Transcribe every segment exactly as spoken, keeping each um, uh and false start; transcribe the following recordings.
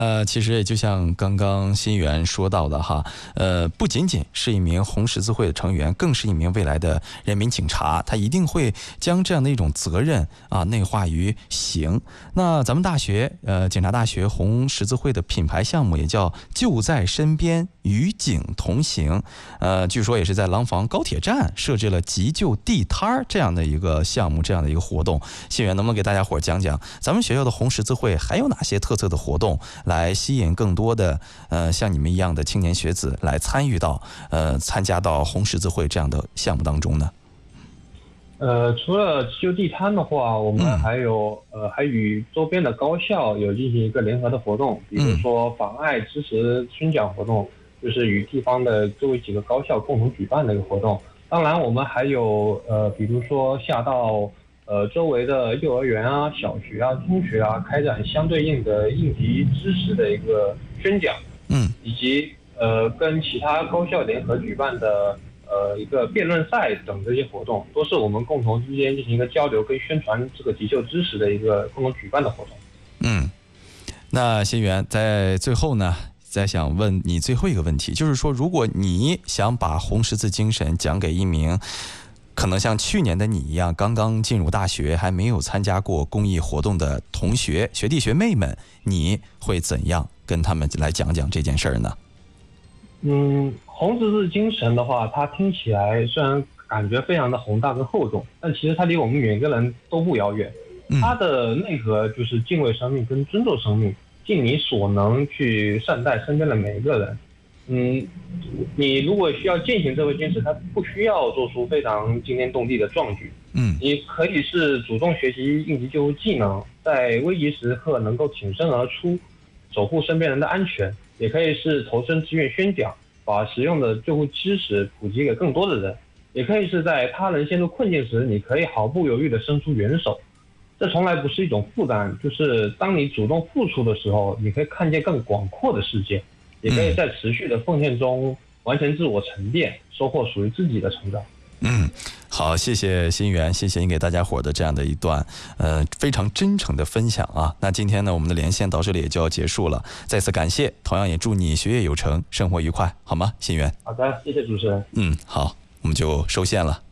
呃，其实也就像刚刚新源说到的哈，呃，不仅仅是一名红十字会的成员，更是一名未来的人民警察，他一定会将这样的一种责任啊内化于行。那咱们大学，呃，警察大学红十字会的品牌项目也叫就在身边，与警同行。呃，据说也是在廊坊高铁站设置了急救地摊这样的一个项目，这样的一个活动。新源能不能给大家伙讲讲咱们学校的红十字会还有哪些特色的活动？来吸引更多的呃像你们一样的青年学子来参与到呃参加到红十字会这样的项目当中呢？ 呃，除了急救地摊的话，我们还有、嗯、呃还与周边的高校有进行一个联合的活动，比如说妨碍支持宣讲活动，就是与地方的周围几个高校共同举办的一个活动。当然，我们还有呃比如说下到呃，周围的幼儿园啊、小学啊、中学啊，开展相对应的应急知识的一个宣讲， 嗯， 以及呃跟其他高校联合举办的呃一个辩论赛等这些活动，都是我们共同之间进行一个交流跟宣传这个急救知识的一个共同举办的活动。 嗯，那新源在最后呢，再想问你最后一个问题，就是说，如果你想把红十字精神讲给一名可能像去年的你一样刚刚进入大学还没有参加过公益活动的同学学弟学妹们，你会怎样跟他们来讲讲这件事儿呢？ 嗯，红十字精神的话，它听起来虽然感觉非常的宏大跟厚重，但其实它离我们每个人都不遥远。它的内核就是敬畏生命跟尊重生命，尽你所能去善待身边的每一个人。嗯，你如果需要践行这个精神，它不需要做出非常惊天动地的壮举。 嗯， 你可以是主动学习应急救护技能，在危急时刻能够挺身而出，守护身边人的安全；也可以是投身志愿宣讲，把实用的救护知识普及给更多的人；也可以是在他人陷入困境时，你可以毫不犹豫地伸出援手。这从来不是一种负担，就是当你主动付出的时候，你可以看见更广阔的世界。也可以在持续的奉献中完成自我沉淀，收获属于自己的成长。 嗯，好，谢谢新源，谢谢你给大家伙的这样的一段呃非常真诚的分享啊。那今天呢，我们的连线到这里也就要结束了，再次感谢，同样也祝你学业有成，生活愉快，好吗？新源。 好的，谢谢主持人。 嗯，好，我们就收线了。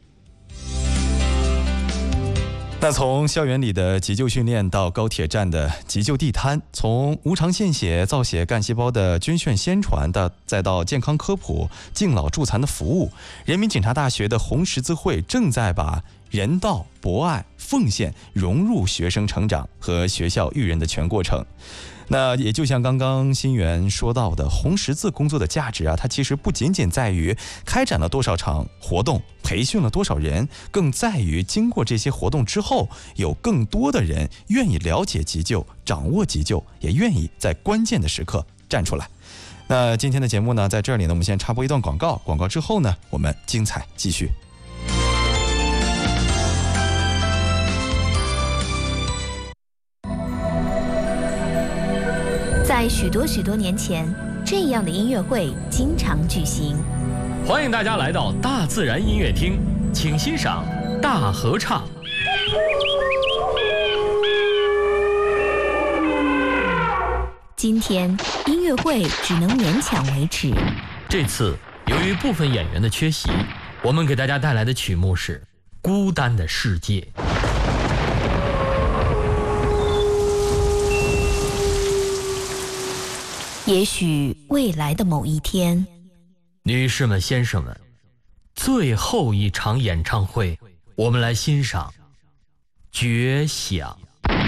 那从校园里的急救训练到高铁站的急救地摊，从无偿献血造血干细胞的捐献宣传的，再到健康科普、敬老助残的服务，人民警察大学的红十字会正在把人道、博爱、奉献融入学生成长和学校育人的全过程。那也就像刚刚新源说到的，红十字工作的价值啊，它其实不仅仅在于开展了多少场活动，培训了多少人，更在于经过这些活动之后，有更多的人愿意了解急救，掌握急救，也愿意在关键的时刻站出来。那今天的节目呢，在这里呢，我们先插播一段广告，广告之后呢，我们精彩继续。 在许多许多年前，这样的音乐会经常举行。 欢迎大家来到大自然音乐厅，请欣赏大合唱。 今天音乐会只能勉强维持。 这次由于部分演员的缺席，我们给大家带来的曲目是《孤单的世界》。 也许未来的某一天， 女士们、先生们，最后一场演唱会，我们来欣赏《绝响》。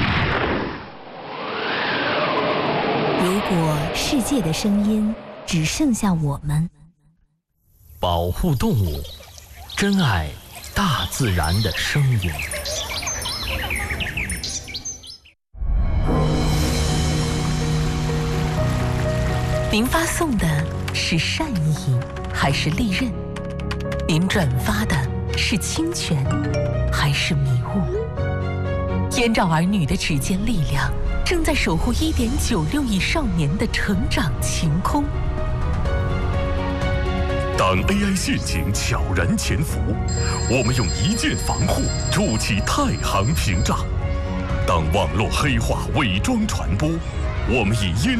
如果世界的声音只剩下我们， 保护动物，珍爱大自然的声音。 您发送的是善意还是利刃？您转发的是侵权还是迷雾？燕赵儿女的指尖力量正在守护 一点九六亿少年的成长晴空。 当 A I 陷阱悄然潜伏，我们用一键防护筑起太行屏障；当网络黑话伪装传播， 我们以烟